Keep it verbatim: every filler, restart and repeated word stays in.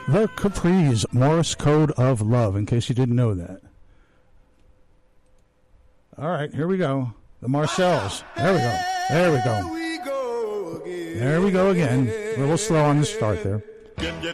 The Capri's Morse Code of Love, in case you didn't know that. All right, here we go. The Marcells. There we go. There we go. There we go again. A little slow on the start there.